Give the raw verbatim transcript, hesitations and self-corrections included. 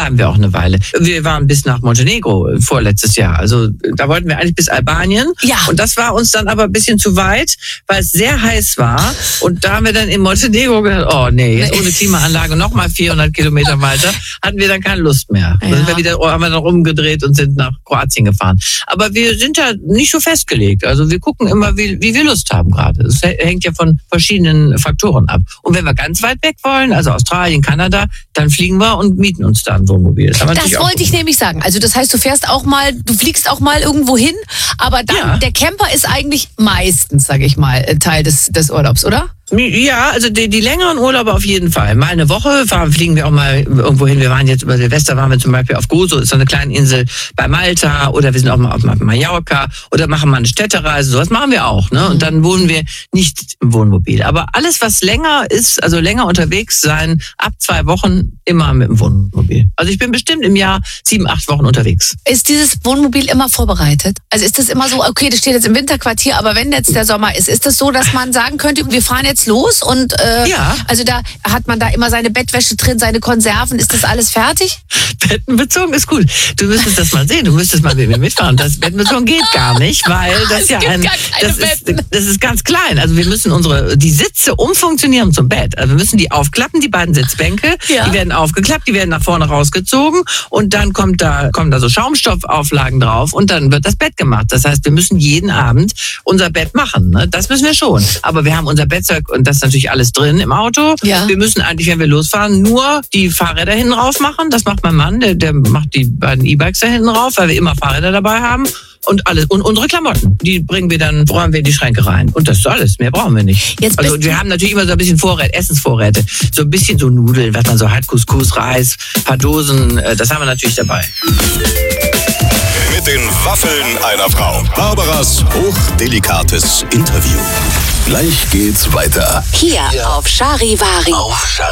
bleiben wir auch eine Weile. Wir waren bis nach Montenegro vorletztes Jahr. Also da wollten wir eigentlich bis Albanien. Ja. Und das war uns dann aber ein bisschen zu weit, weil es sehr heiß war. Und da haben wir dann in Montenegro gedacht, oh nee, jetzt ohne Klimaanlage nochmal vierhundert Kilometer weiter, hatten wir dann keine Lust mehr. Ja. Dann sind wir wieder, haben wir dann rumgedreht und sind nach Kroatien gefahren. Aber wir sind ja nicht so festgelegt. Also wir gucken immer, wie, wie wir Lust haben gerade. Es hängt ja von verschiedenen Faktoren ab. Und wenn wir ganz weit weg wollen, also Australien, Kanada, dann fliegen wir und mieten uns da ein Wohnmobil. Das, das wollte ich nämlich sagen. Also das heißt, du fährst auch mal, du fliegst auch mal irgendwo hin, aber dann, ja. der Camper ist eigentlich meistens, sage ich mal, Teil des, des Urlaubs, oder? Ja, also die, die längeren Urlaube auf jeden Fall. Mal eine Woche fahren, fliegen wir auch mal irgendwo hin. Wir waren jetzt über Silvester, waren wir zum Beispiel auf Gozo, ist so eine kleine Insel bei Malta, oder wir sind auch mal auf Mallorca oder machen mal eine Städtereise. Sowas machen wir auch, ne? Und dann wohnen wir nicht im Wohnmobil. Aber alles, was länger ist, also länger unterwegs sein, ab zwei Wochen immer mit dem Wohnmobil. Also ich bin bestimmt im Jahr sieben, acht Wochen unterwegs. Ist dieses Wohnmobil immer vorbereitet? Also ist das immer so, okay, das steht jetzt im Winterquartier, aber wenn jetzt der Sommer ist, ist das so, dass man sagen könnte, wir fahren jetzt los und äh, ja. also da hat man da immer seine Bettwäsche drin, seine Konserven, ist das alles fertig? Bettenbezogen ist gut. Du müsstest das mal sehen, du müsstest mal mit mir mitfahren. Das Bettenbezogen geht gar nicht, weil das es ja gibt ein, gar keine das ist, Betten. das ist ganz klein. Also wir müssen unsere, die Sitze umfunktionieren zum Bett. Also wir müssen die aufklappen, die beiden Sitzbänke, ja. die werden aufgeklappt, die werden nach vorne rausgezogen und dann kommt da, kommen da so Schaumstoffauflagen drauf und dann wird das Bett gemacht. Das heißt, wir müssen jeden Abend unser Bett machen. Ne? Das müssen wir schon. Aber wir haben unser Bettzeug und das ist natürlich alles drin im Auto. Ja. Wir müssen eigentlich, wenn wir losfahren, nur die Fahrräder hinten rauf machen. Das macht mein Mann, der, der macht die beiden E-Bikes da hinten rauf, weil wir immer Fahrräder dabei haben. Und alles. Und unsere Klamotten, die bringen wir dann, räumen wir in die Schränke rein. Und das ist alles. Mehr brauchen wir nicht. Jetzt also wir haben natürlich immer so ein bisschen Vorräte, Essensvorräte. So ein bisschen so Nudeln, was man so hat, Couscous, Reis, paar Dosen, das haben wir natürlich dabei. Mit den Waffeln einer Frau. Barbaras hochdelikates Interview. Gleich geht's weiter. Hier auf Charivari. Auf